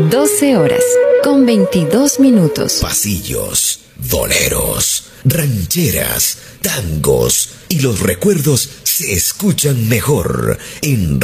12 horas con 22 minutos. Pasillos, boleros, rancheras, tangos y los recuerdos se escuchan mejor en